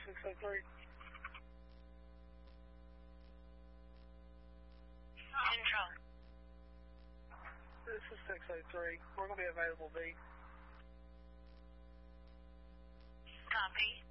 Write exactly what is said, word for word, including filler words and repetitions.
six oh three. Control. This is six oh three. We're going to be available, B. Copy.